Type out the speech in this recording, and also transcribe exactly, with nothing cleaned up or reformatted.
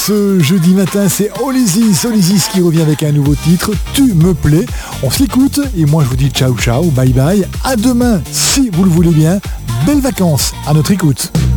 Ce jeudi matin, c'est Olizis, Olizis qui revient avec un nouveau titre, Tu me plais. On se l'écoute et moi je vous dis ciao ciao, bye bye. À demain si vous le voulez bien. Belles vacances à notre écoute.